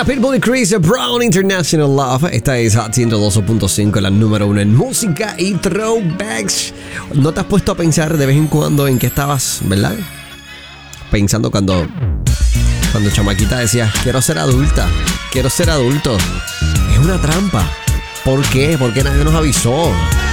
Pitbull y Chris Brown, International Love. Esta es Hot 102.5, la número uno en música y throwbacks. ¿No te has puesto a pensar de vez en cuando en qué estabas, verdad? Pensando cuando chamaquita decías, quiero ser adulta, quiero ser adulto. Es una trampa. ¿Por qué? Porque nadie nos avisó.